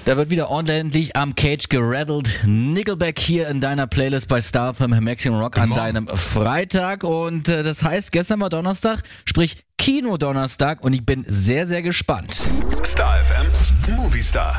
Da wird wieder ordentlich am Cage geraddelt. Nickelback hier in deiner Playlist bei StarFM Maximum Rock an deinem Freitag. Und das heißt, gestern war Donnerstag, sprich Kino-Donnerstag. Und ich bin sehr, sehr gespannt. StarFM Movie Star.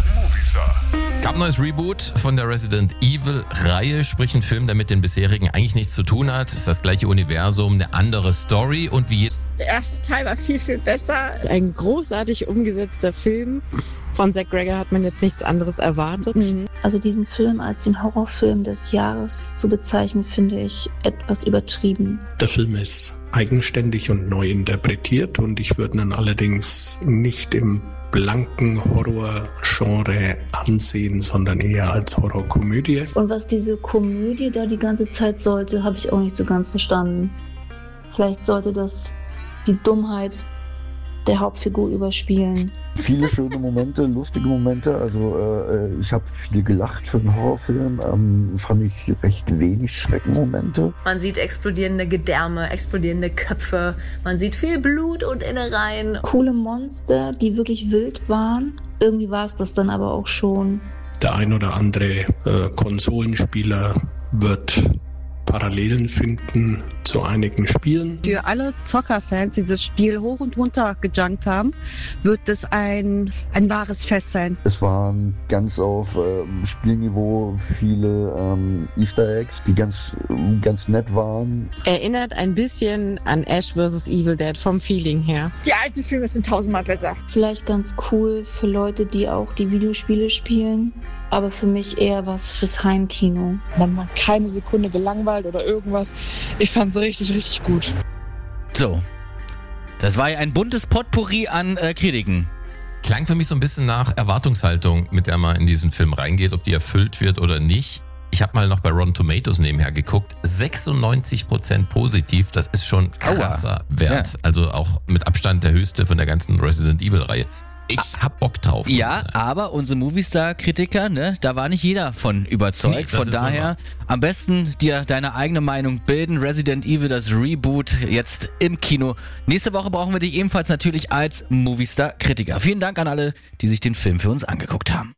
Gab ein neues Reboot von der Resident Evil Reihe, sprich ein Film, der mit den bisherigen eigentlich nichts zu tun hat. Es ist das gleiche Universum, eine andere Story und wie der erste Teil war viel, viel besser. Ein großartig umgesetzter Film. Von Zack Greger hat man jetzt nichts anderes erwartet. Also diesen Film als den Horrorfilm des Jahres zu bezeichnen, finde ich etwas übertrieben. Der Film ist eigenständig und neu interpretiert und ich würde ihn allerdings nicht im blanken Horror-Genre ansehen, sondern eher als Horrorkomödie. Und was diese Komödie da die ganze Zeit sollte, habe ich auch nicht so ganz verstanden. Vielleicht sollte das die Dummheit der Hauptfigur überspielen. Viele schöne Momente, lustige Momente. Also ich habe viel gelacht für einen Horrorfilm. Fand ich recht wenig Schreckenmomente. Man sieht explodierende Gedärme, explodierende Köpfe. Man sieht viel Blut und Innereien. Coole Monster, die wirklich wild waren. Irgendwie war es das dann aber auch schon. Der ein oder andere Konsolenspieler wird Parallelen finden zu einigen Spielen. Für alle Zockerfans, die dieses Spiel hoch und runter gejunkt haben, wird es ein wahres Fest sein. Es waren ganz auf Spielniveau viele Easter Eggs, die ganz nett waren. Erinnert ein bisschen an Ash vs. Evil Dead vom Feeling her. Die alten Filme sind 1000-mal besser. Vielleicht ganz cool für Leute, die auch die Videospiele spielen. Aber für mich eher was fürs Heimkino. Man war keine Sekunde gelangweilt oder irgendwas. Ich fand es richtig, richtig gut. So, das war ja ein buntes Potpourri an Kritiken. klang für mich so ein bisschen nach Erwartungshaltung, mit der man in diesen Film reingeht, ob die erfüllt wird oder nicht. Ich habe mal noch bei Rotten Tomatoes nebenher geguckt. 96% positiv, das ist schon krasser Wert. Ja. Also auch mit Abstand der höchste von der ganzen Resident Evil-Reihe. Ich hab Bock drauf. Ja, aber unsere Movistar-Kritiker, ne, da war nicht jeder von überzeugt. Nee, von daher am besten dir deine eigene Meinung bilden. Resident Evil, das Reboot, jetzt im Kino. Nächste Woche brauchen wir dich ebenfalls natürlich als Movistar-Kritiker. Vielen Dank an alle, die sich den Film für uns angeguckt haben.